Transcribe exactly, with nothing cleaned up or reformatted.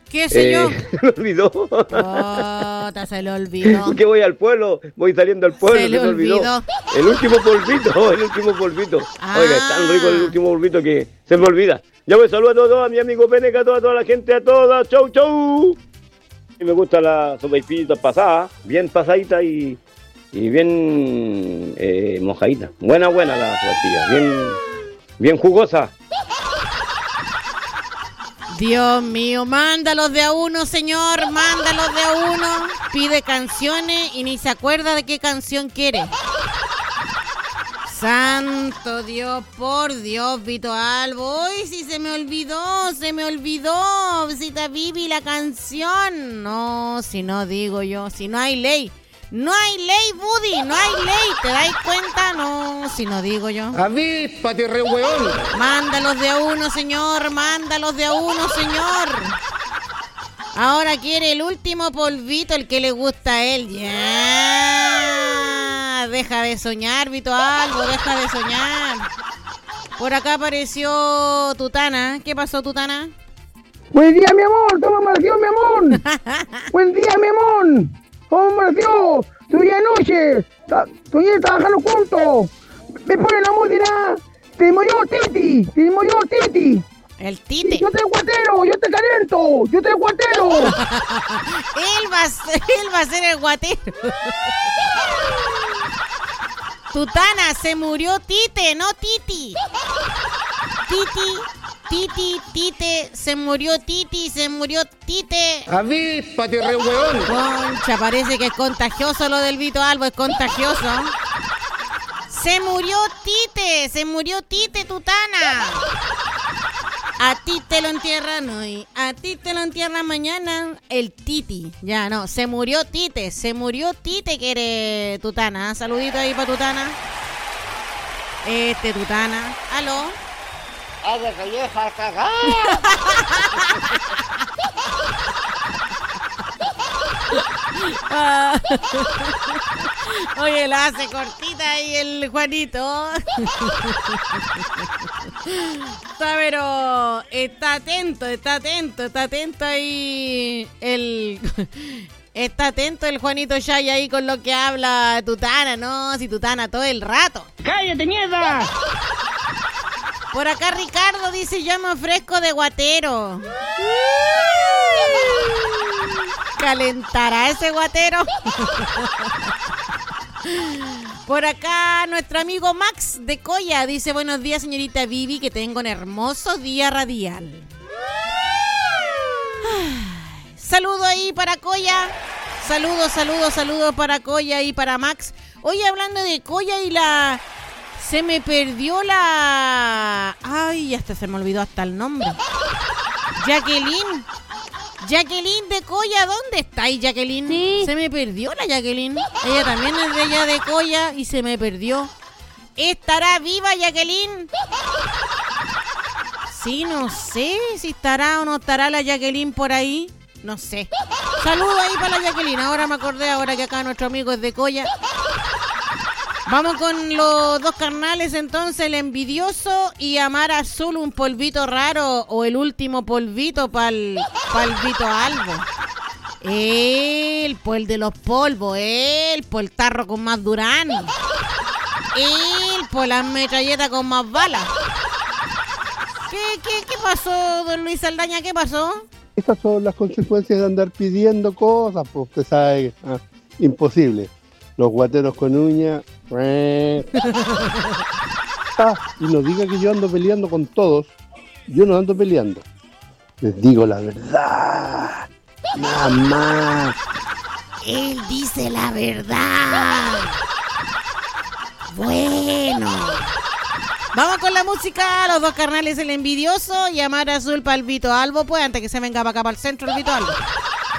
¿Qué sé yo? Eh, se me olvidó. Oh, se le olvidó. Que voy al pueblo, voy saliendo al pueblo, Se se le me olvidó. olvidó. El último polvito, el último polvito. Ah. Oiga, es tan rico el último polvito que se me olvida. Ya me saludo a todos, a mi amigo Peneca, a toda, a toda la gente, a todas. Chau, chau. Y me gusta la sopaipilla pasada, bien pasadita y, y bien eh, mojadita. Buena, buena la sopaipilla, bien, bien jugosa. Dios mío, mándalos de a uno, señor, mándalos de a uno. Pide canciones y ni se acuerda de qué canción quiere. Santo Dios, por Dios, Vito Albo. Uy, si se me olvidó, se me olvidó. Visita Vivi la canción. No, si no digo yo, si no hay ley. No hay ley, Buddy, no hay ley. ¿Te dais cuenta? No, si no digo yo. Avíspate, re hueón. Mándalos de a uno, señor, mándalos de a uno, señor. Ahora quiere el último polvito, el que le gusta a él. Ya. Deja de soñar, Vito Albo, deja de soñar. Por acá apareció Tutana. ¿Qué pasó, Tutana? Buen día, mi amor, ¿cómo amaneció, mi amor? Buen día, mi amor. ¿Cómo amaneció? Estoy anoche. Estoy trabajando juntos. Me pone la música. Te murió Titi. Te murió Titi. El Tite. Yo te guatero, yo te caliento. Yo te guatero. él, va a ser, él va a ser el guatero. Tutana, se murió Tite, no Titi. Titi. Titi, Tite, se murió Titi, se murió Tite. Avíspate, re hueón. Concha, parece que es contagioso lo del Vito Albo, es contagioso. Se murió Tite, se murió Tite, Tutana. A ti te lo entierran hoy, a ti te lo entierran mañana. El Titi, ya no, se murió Tite, se murió Tite, que eres Tutana. Saludito ahí para Tutana. Este Tutana, aló. ¡Ay, de vieja cagada! Ah, oye, la hace cortita ahí el Juanito. Está, pero está atento, está atento, está atento ahí el... Está atento el Juanito Chay ahí con lo que habla Tutana, ¿no? Si Tutana todo el rato. ¡Cállate, mierda! Por acá Ricardo dice, yo me ofrezco de guatero. ¿Calentará ese guatero? Por acá nuestro amigo Max de Coya dice, buenos días señorita Vivi, que tengo un hermoso día radial. Saludo ahí para Coya. Saludos, saludos, saludos para Coya y para Max. Hoy hablando de Coya y la... Se me perdió la... Ay, hasta se me olvidó hasta el nombre. Jacqueline. Jacqueline de Coya, ¿dónde está ahí Jacqueline? Sí. Se me perdió la Jacqueline. Ella también es de allá de Coya y se me perdió. ¿Estará viva Jacqueline? Sí, no sé si estará o no estará la Jacqueline por ahí. No sé. Saludos ahí para la Jacqueline. Ahora me acordé, ahora que acá nuestro amigo es de Coya. Vamos con los dos carnales entonces, el envidioso y Amar Azul, un polvito raro o el último polvito para el Vito Albo. El, pues el de los polvos, el, pues el tarro con más Durán. El, pues las metralletas con más balas. ¿Qué, qué, qué pasó, don Luis Saldaña? ¿Qué pasó? Estas son las consecuencias de andar pidiendo cosas, pues usted sabe, ah, imposible. Los guateros con uña. Ah, y no diga que yo ando peleando con todos. Yo no ando peleando. Les digo la verdad. Nada más. Él dice la verdad. Bueno. Vamos con la música. Los dos carnales, el envidioso y Amar Azul para el Vito Albo. Pues antes que se venga para acá, para el centro, el Vito Albo.